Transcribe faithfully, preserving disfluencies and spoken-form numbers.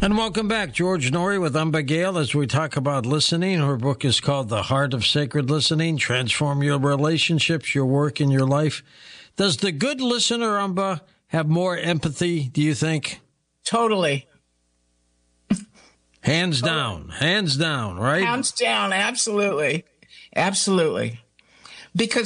And welcome back. George Noory with Amba Gale as we talk about listening. Her book is called The Heart of Sacred Listening, Transform Your Relationships, Your Work, and Your Life. Does the good listener, Amba, have more empathy, do you think? Totally. Hands down. Hands down, right? Hands down, absolutely. Absolutely. Because